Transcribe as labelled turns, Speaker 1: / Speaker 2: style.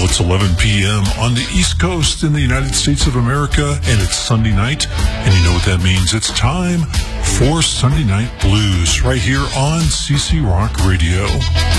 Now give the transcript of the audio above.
Speaker 1: Well, it's 11 p.m. on the East Coast in the United States of America, and it's Sunday night. And you know what that means. It's time for Sunday Night Blues right here on CC Rock Radio.